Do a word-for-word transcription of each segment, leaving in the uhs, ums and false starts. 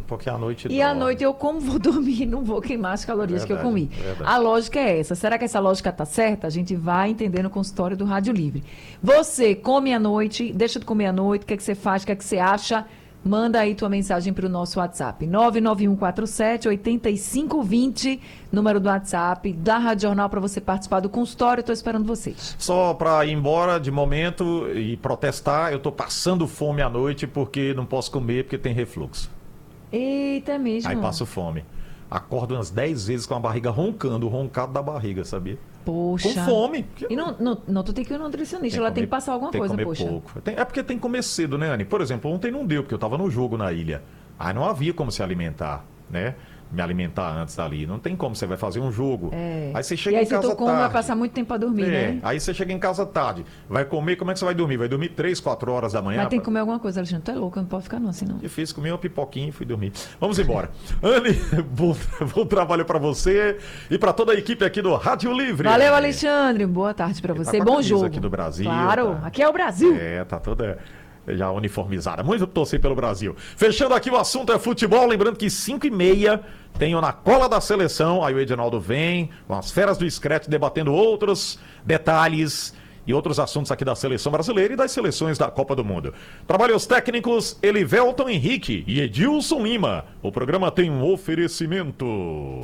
porque à noite... E à noite eu como vou dormir, não vou queimar as calorias verdade, que eu comi. Verdade. A lógica é essa. Será que essa lógica está certa? A gente vai entender no consultório do Rádio Livre. Você come à noite, deixa de comer à noite, o que é que você faz, o que é que você acha? Manda aí tua mensagem para o nosso WhatsApp, nove nove um quatro sete, oito cinco dois zero, número do WhatsApp da Rádio Jornal para você participar do consultório. Estou esperando vocês. Só para ir embora de momento e protestar, eu estou passando fome à noite porque não posso comer porque tem refluxo. Eita, é mesmo? Aí passo fome. Acordo umas dez vezes com a barriga roncando, o roncado da barriga, sabia? Poxa. Com fome. E não, não, não tu tem que ir no nutricionista, Tem ela comer, tem que passar alguma tem coisa, comer poxa. Pouco. Tem, é porque tem que comer cedo, né, Anny? Por exemplo, ontem não deu, porque eu estava no jogo na ilha. Aí não havia como se alimentar, né? Me alimentar antes dali. Não tem como, você vai fazer um jogo. É. Aí você chega e aí em casa você tocou, tarde. vai passar muito tempo para dormir, é. né? Aí você chega em casa tarde. Vai comer, como é que você vai dormir? Vai dormir três, quatro horas da manhã? Mas tem que comer alguma coisa, Alexandre. Tu é louco, não pode ficar não assim não. Difícil, comi uma pipoquinha e fui dormir. Vamos embora. Anny, bom, bom trabalho para você e para toda a equipe aqui do Rádio Livre. Valeu, Alexandre. Boa tarde para você. Tá com a Bom camisa jogo. aqui do Brasil. Claro, tá... aqui é o Brasil. É, tá toda já uniformizada. Muito torcer pelo Brasil. Fechando aqui o assunto é futebol. Lembrando que cinco e meia tem o Na Cola da Seleção. Aí o Edinaldo vem com as feras do Scratch debatendo outros detalhes e outros assuntos aqui da Seleção Brasileira e das seleções da Copa do Mundo. Trabalhos técnicos, Elivelton Henrique e Edilson Lima. O programa tem um oferecimento.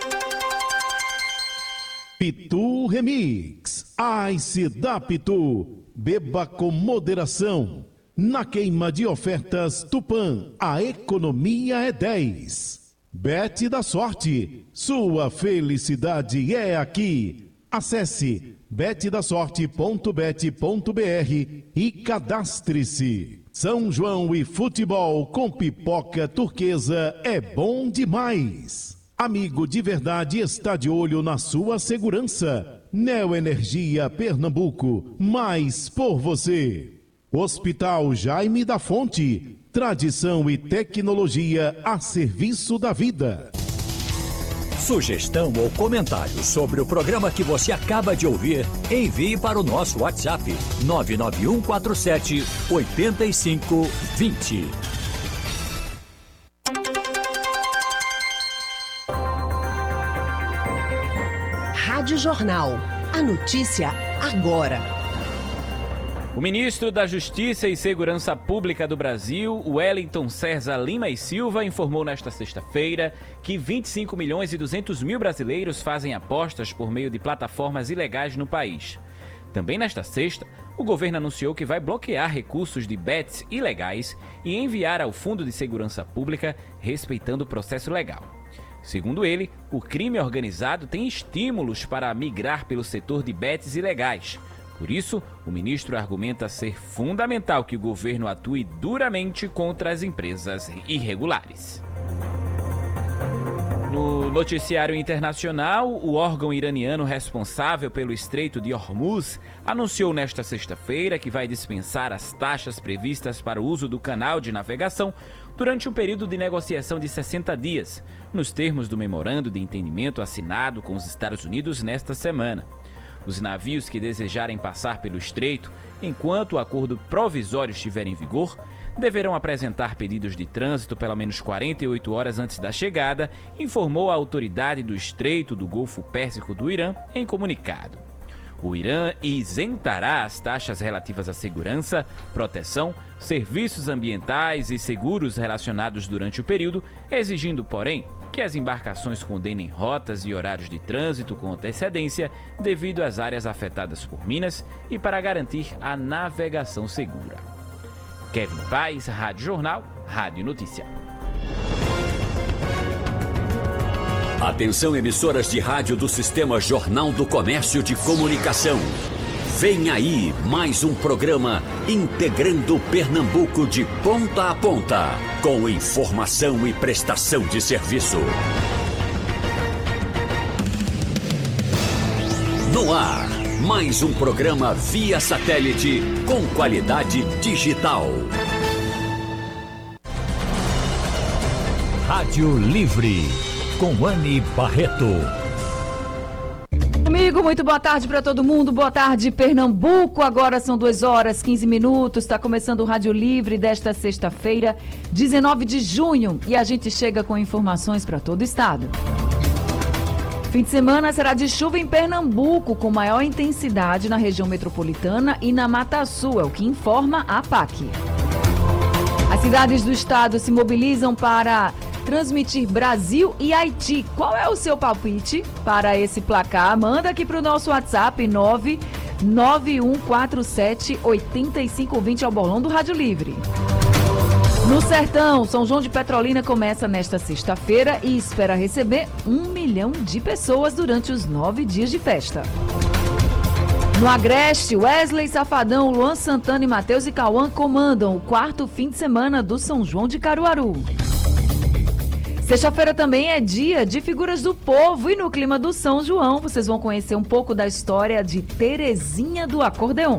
Pitu Remix. Ice da Pitu. Beba com moderação. Na queima de ofertas Tupã, a economia é dez. Bet da Sorte. Sua felicidade é aqui. Acesse bet da sorte ponto bet ponto br e cadastre-se. São João e futebol com pipoca turquesa é bom demais. Amigo de verdade está de olho na sua segurança. Neoenergia Pernambuco, mais por você. Hospital Jaime da Fonte, tradição e tecnologia a serviço da vida. Sugestão ou comentário sobre o programa que você acaba de ouvir, envie para o nosso WhatsApp nove nove um quatro sete, oito cinco dois zero. Rádio Jornal. A notícia agora. O ministro da Justiça e Segurança Pública do Brasil, Wellington César Lima e Silva, informou nesta sexta-feira que vinte e cinco milhões e duzentos mil brasileiros fazem apostas por meio de plataformas ilegais no país. Também nesta sexta, o governo anunciou que vai bloquear recursos de bets ilegais e enviar ao Fundo de Segurança Pública, respeitando o processo legal. Segundo ele, o crime organizado tem estímulos para migrar pelo setor de bets ilegais. Por isso, o ministro argumenta ser fundamental que o governo atue duramente contra as empresas irregulares. No noticiário internacional, o órgão iraniano responsável pelo Estreito de Hormuz anunciou nesta sexta-feira que vai dispensar as taxas previstas para o uso do canal de navegação durante um período de negociação de sessenta dias, nos termos do memorando de entendimento assinado com os Estados Unidos nesta semana. Os navios que desejarem passar pelo estreito, enquanto o acordo provisório estiver em vigor, deverão apresentar pedidos de trânsito pelo menos quarenta e oito horas antes da chegada, informou a autoridade do Estreito do Golfo Pérsico do Irã em comunicado. O Irã isentará as taxas relativas à segurança, proteção, serviços ambientais e seguros relacionados durante o período, exigindo, porém, que as embarcações condenem rotas e horários de trânsito com antecedência devido às áreas afetadas por minas e para garantir a navegação segura. Kevin Paz, Rádio Jornal, Rádio Notícia. Atenção, emissoras de rádio do Sistema Jornal do Comércio de Comunicação. Vem aí mais um programa integrando Pernambuco de ponta a ponta, com informação e prestação de serviço. No ar, mais um programa via satélite com qualidade digital. Rádio Livre, com Anny Barreto. Amigo, muito boa tarde para todo mundo. Boa tarde, Pernambuco. Agora são duas horas e quinze minutos. Está começando o Rádio Livre desta sexta-feira, dezenove de junho. E a gente chega com informações para todo o estado. Fim de semana será de chuva em Pernambuco, com maior intensidade na região metropolitana e na Mata Sul, é o que informa a APAC. As cidades do estado se mobilizam para transmitir Brasil e Haiti. Qual é o seu palpite para esse placar? Manda aqui para o nosso WhatsApp nove nove um quatro sete oito cinco dois zero, ao bolão do Rádio Livre. No Sertão, São João de Petrolina começa nesta sexta-feira e espera receber um milhão de pessoas durante os nove dias de festa. No Agreste, Wesley Safadão, Luan Santana e Matheus e Cauã comandam o quarto fim de semana do São João de Caruaru. Sexta-feira também é dia de figuras do povo e no clima do São João vocês vão conhecer um pouco da história de Terezinha do Acordeon.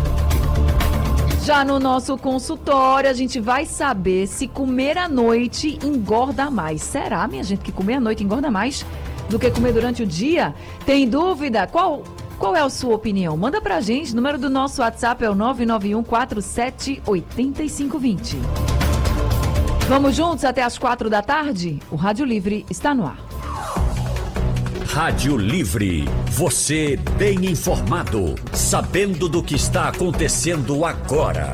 Já no nosso consultório, a gente vai saber se comer à noite engorda mais. Será, minha gente, que comer à noite engorda mais do que comer durante o dia? Tem dúvida? Qual, qual é a sua opinião? Manda pra gente. O número do nosso WhatsApp é o nove nove um quatro sete oito cinco dois zero. Vamos juntos até as quatro da tarde? O Rádio Livre está no ar. Rádio Livre, você bem informado, sabendo do que está acontecendo agora.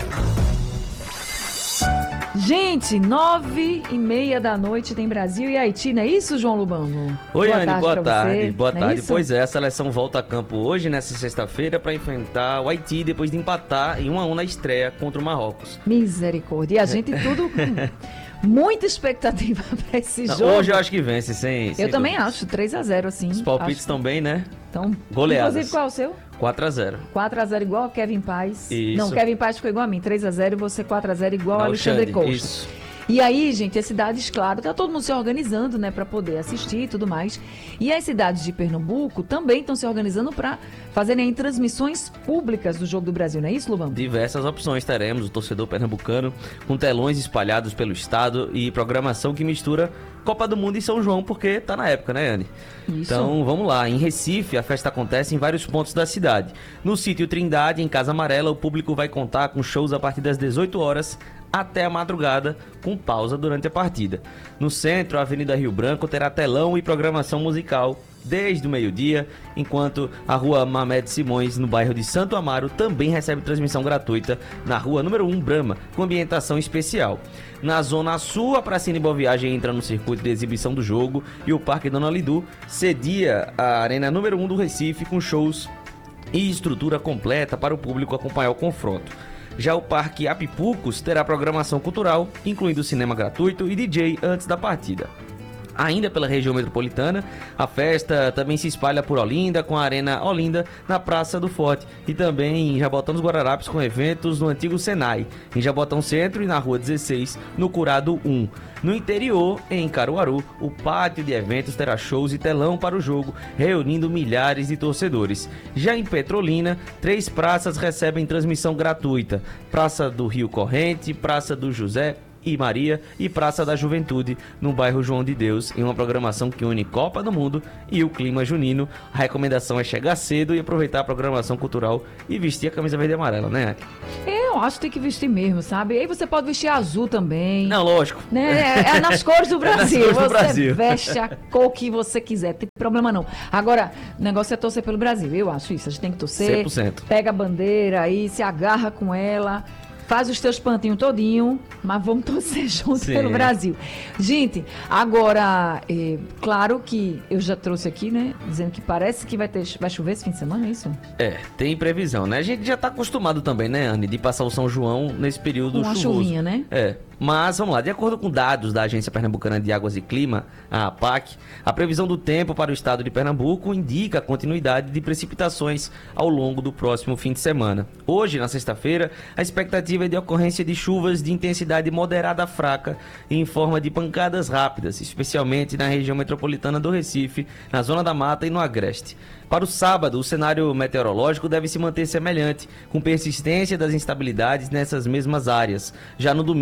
Gente, nove e meia da noite tem Brasil e Haiti, não é isso, João Lubango? Oi, boa Anny, tarde boa tarde. você. Boa não tarde. É pois é, a seleção volta a campo hoje, nessa sexta-feira, para enfrentar o Haiti, depois de empatar em um a um na estreia contra o Marrocos. Misericórdia. E a gente tudo com muita expectativa para esse Não, jogo. hoje eu acho que vence, sem Eu sem também dúvidas. acho, três a zero, assim. Os palpites acho. também, né? Então, Goleadas. inclusive, qual é o seu? quatro a zero. quatro a zero igual a Kevin Paz. Isso. Não, Kevin Paz ficou igual a mim, três a zero e você quatro a zero igual a Alexandre Costa. Isso. E aí, gente, as cidades, claro, tá todo mundo se organizando, né, para poder assistir e tudo mais. E as cidades de Pernambuco também estão se organizando para fazerem aí transmissões públicas do Jogo do Brasil, não é isso, Lubão? Diversas opções teremos, o torcedor pernambucano, com telões espalhados pelo estado e programação que mistura Copa do Mundo e São João, porque tá na época, né, Anny? Isso. Então, vamos lá. Em Recife, a festa acontece em vários pontos da cidade. No sítio Trindade, em Casa Amarela, o público vai contar com shows a partir das dezoito horas até a madrugada, com pausa durante a partida. No centro, a Avenida Rio Branco terá telão e programação musical desde o meio-dia, enquanto a Rua Mamed Simões, no bairro de Santo Amaro, também recebe transmissão gratuita na Rua número um Brama, com ambientação especial. Na Zona Sul, a Pracinha Boa Viagem entra no circuito de exibição do jogo e o Parque Dona Lidu cedia a Arena número um do Recife com shows e estrutura completa para o público acompanhar o confronto. Já o Parque Apipucos terá programação cultural, incluindo cinema gratuito e D J antes da partida. Ainda pela região metropolitana, a festa também se espalha por Olinda, com a Arena Olinda na Praça do Forte e também em Jabotão dos Guararapes com eventos no antigo Senai, em Jabotão Centro e na Rua dezesseis, no Curado um. No interior, em Caruaru, o pátio de eventos terá shows e telão para o jogo, reunindo milhares de torcedores. Já em Petrolina, três praças recebem transmissão gratuita: Praça do Rio Corrente, Praça do José e Maria e Praça da Juventude, no bairro João de Deus, em uma programação que une Copa do Mundo e o clima junino. A recomendação é chegar cedo e aproveitar a programação cultural e vestir a camisa verde e amarela, né? Eu acho que tem que vestir mesmo, sabe? Aí você pode vestir azul também. Não, lógico. Né? É nas cores do Brasil. É nas cores do você Brasil. veste a cor que você quiser, não tem problema não. Agora, o negócio é torcer pelo Brasil, eu acho isso. A gente tem que torcer. cem por cento. Pega a bandeira aí, se agarra com ela. Faz os teus pantinhos todinho, mas vamos torcer junto Sim. pelo Brasil. Gente, agora, é, claro que eu já trouxe aqui, né, dizendo que parece que vai, ter, vai chover esse fim de semana, é isso? É, tem previsão, né? A gente já tá acostumado também, né, Anny, de passar o São João nesse período Com uma chuvoso. chuvinha, né? É, mas vamos lá, de acordo com dados da Agência Pernambucana de Águas e Clima, a APAC, a previsão do tempo para o estado de Pernambuco indica a continuidade de precipitações ao longo do próximo fim de semana. Hoje, na sexta-feira, a expectativa é de ocorrência de chuvas de intensidade moderada a fraca em forma de pancadas rápidas, especialmente na região metropolitana do Recife, na Zona da Mata e no Agreste. Para o sábado, o cenário meteorológico deve se manter semelhante, com persistência das instabilidades nessas mesmas áreas. Já no domingo, a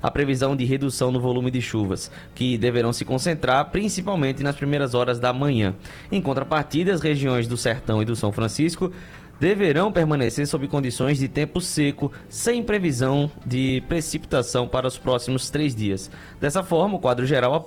a previsão de redução no volume de chuvas, que deverão se concentrar principalmente nas primeiras horas da manhã. Em contrapartida, as regiões do Sertão e do São Francisco deverão permanecer sob condições de tempo seco, sem previsão de precipitação para os próximos três dias. Dessa forma, o quadro geral aponta